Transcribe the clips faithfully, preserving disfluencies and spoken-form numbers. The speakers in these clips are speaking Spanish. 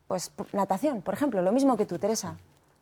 pues natación, por ejemplo, lo mismo que tú, Teresa.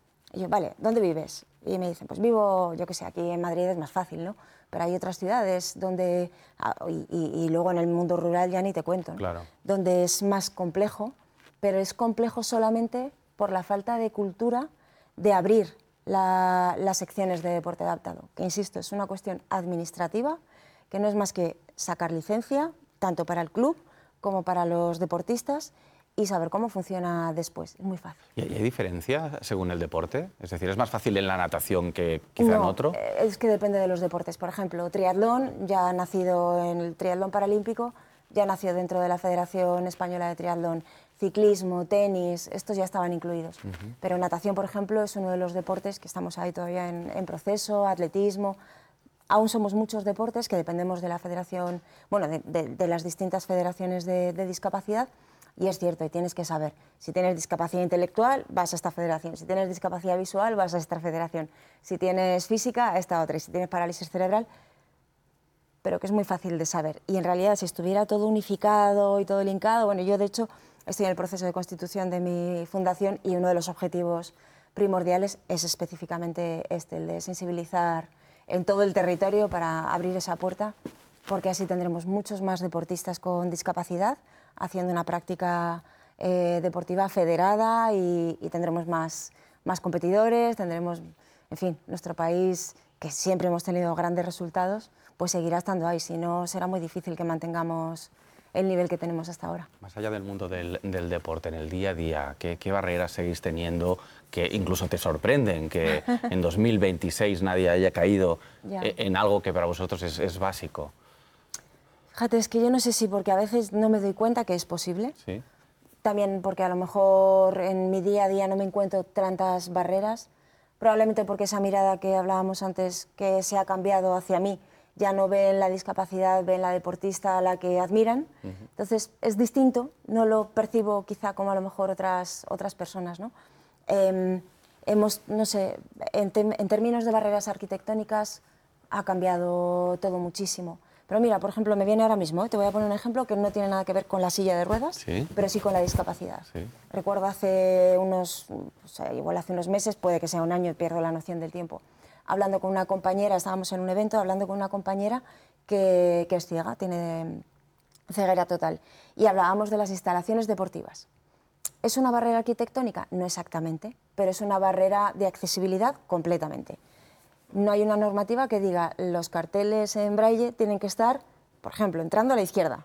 Y yo, vale, ¿dónde vives? Y me dicen, pues vivo, yo qué sé, aquí en Madrid es más fácil, ¿no? Pero hay otras ciudades donde, y, y, y luego en el mundo rural ya ni te cuento, ¿no? Claro. Donde es más complejo, pero es complejo solamente por la falta de cultura de abrir la, las secciones de deporte adaptado, que insisto, es una cuestión administrativa, que no es más que sacar licencia, tanto para el club como para los deportistas, y saber cómo funciona después. Es muy fácil. ¿Y hay diferencia según el deporte? Es decir, ¿es más fácil en la natación que quizá no, en otro? Es que depende de los deportes. Por ejemplo, triatlón, ya ha nacido en el triatlón paralímpico, ya nació dentro de la Federación Española de Triatlón. Ciclismo, tenis, estos ya estaban incluidos. Uh-huh. Pero natación, por ejemplo, es uno de los deportes que estamos ahí todavía en, en proceso, atletismo. Aún somos muchos deportes que dependemos de la federación, bueno, de, de, de las distintas federaciones de, de discapacidad. Y es cierto, y tienes que saber, si tienes discapacidad intelectual, vas a esta federación, si tienes discapacidad visual, vas a esta federación, si tienes física, a esta otra, y si tienes parálisis cerebral, pero que es muy fácil de saber. Y en realidad, si estuviera todo unificado y todo linkado, bueno, yo de hecho estoy en el proceso de constitución de mi fundación y uno de los objetivos primordiales es específicamente este, el de sensibilizar en todo el territorio para abrir esa puerta, porque así tendremos muchos más deportistas con discapacidad haciendo una práctica eh, deportiva federada y, y tendremos más, más competidores, tendremos, en fin, nuestro país, que siempre hemos tenido grandes resultados, pues seguirá estando ahí, si no será muy difícil que mantengamos el nivel que tenemos hasta ahora. Más allá del mundo del, del deporte, en el día a día, ¿qué, qué barreras seguís teniendo que incluso te sorprenden que en dos mil veintiséis nadie haya caído en algo que para vosotros es, es básico? Fíjate, es que yo no sé si porque a veces no me doy cuenta que es posible. Sí. También porque a lo mejor en mi día a día no me encuentro tantas barreras. Probablemente porque esa mirada que hablábamos antes, que se ha cambiado hacia mí, ya no ven la discapacidad, ven la deportista a la que admiran. Uh-huh. Entonces es distinto, no lo percibo quizá como a lo mejor otras, otras personas, ¿no? Eh, hemos, no sé, en, te, en términos de barreras arquitectónicas ha cambiado todo muchísimo. Pero mira, por ejemplo, me viene ahora mismo, ¿eh? Te voy a poner un ejemplo que no tiene nada que ver con la silla de ruedas, ¿Sí? pero sí con la discapacidad. ¿Sí? Recuerdo hace unos, o sea, igual hace unos meses, puede que sea un año, pierdo la noción del tiempo, hablando con una compañera, estábamos en un evento, hablando con una compañera que, que es ciega, tiene ceguera total, y hablábamos de las instalaciones deportivas. ¿Es una barrera arquitectónica? No exactamente, pero es una barrera de accesibilidad completamente. No hay una normativa que diga los carteles en braille tienen que estar, por ejemplo, entrando a la izquierda.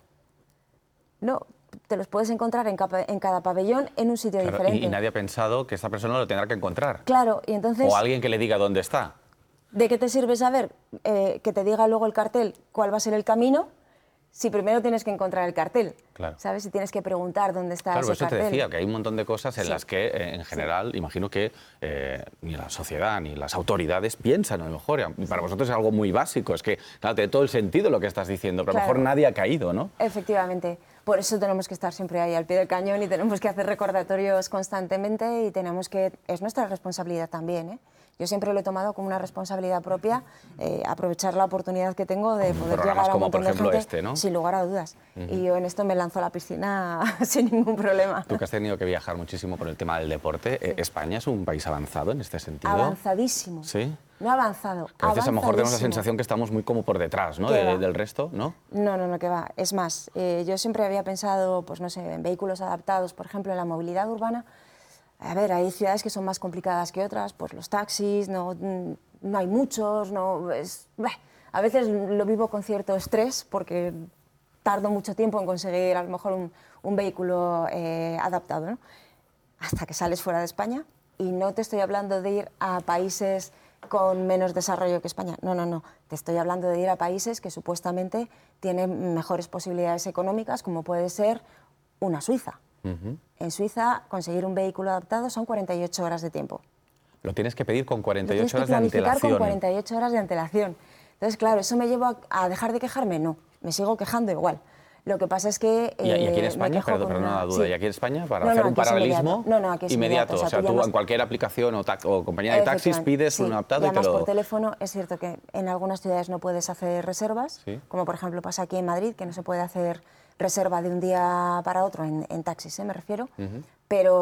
No, te los puedes encontrar en, capa, en cada pabellón en un sitio claro, diferente. Y, y nadie ha pensado que esta persona lo tendrá que encontrar. Claro, y entonces... O alguien que le diga dónde está. ¿De qué te sirve saber eh, que te diga luego el cartel cuál va a ser el camino si primero tienes que encontrar el cartel? Claro. ¿Sabes? Si tienes que preguntar dónde está claro, ese eso cartel. Te decía, que hay un montón de cosas en sí. las que, eh, en general, sí. imagino que eh, ni la sociedad ni las autoridades piensan, a lo mejor. Y para vosotros es algo muy básico. Es que, claro, tiene todo el sentido lo que estás diciendo, pero claro. a lo mejor nadie ha caído, ¿no? Efectivamente. Por eso tenemos que estar siempre ahí al pie del cañón y tenemos que hacer recordatorios constantemente y tenemos que... Es nuestra responsabilidad también, ¿eh? Yo siempre lo he tomado como una responsabilidad propia, eh, aprovechar la oportunidad que tengo de poder llegar a un como montón por ejemplo de gente, este, ¿no? sin lugar a dudas. Uh-huh. Y yo en esto me lanzo a la piscina sin ningún problema. Tú que has tenido que viajar muchísimo por el tema del deporte, sí. ¿España es un país avanzado en este sentido? Avanzadísimo. ¿Sí? No avanzado, que a veces a lo mejor tenemos la sensación que estamos muy como por detrás, ¿no? De, del resto, ¿no? No, no, no, que va. Es más, eh, yo siempre había pensado, pues no sé, en vehículos adaptados, por ejemplo, en la movilidad urbana. A ver, hay ciudades que son más complicadas que otras, pues los taxis, no, no hay muchos, no, es, bah, a veces lo vivo con cierto estrés porque tardo mucho tiempo en conseguir a lo mejor un, un vehículo eh, adaptado, ¿no? Hasta que sales fuera de España, y no te estoy hablando de ir a países con menos desarrollo que España, no, no, no, te estoy hablando de ir a países que supuestamente tienen mejores posibilidades económicas, como puede ser una Suiza. Uh-huh. En Suiza, conseguir un vehículo adaptado son cuarenta y ocho horas de tiempo. Lo tienes que pedir con cuarenta y ocho horas de antelación. Lo tienes que planificar con cuarenta y ocho horas de antelación. Entonces, claro, ¿eso me lleva a dejar de quejarme? No, me sigo quejando igual. Lo que pasa es que... Eh, ¿Y aquí en España? Perdón, perdón una duda. Sí. ¿Y aquí en España? Para no, hacer no, un paralelismo no, no, aquí es inmediato. inmediato. O sea, o sea tú, tú en cualquier aplicación o, o compañía de taxis pides sí. un adaptado y, y te lo... por teléfono es cierto que en algunas ciudades no puedes hacer reservas, ¿sí? Como por ejemplo pasa aquí en Madrid, que no se puede hacer reserva de un día para otro en, en taxis, ¿eh? Me refiero, uh-huh. Pero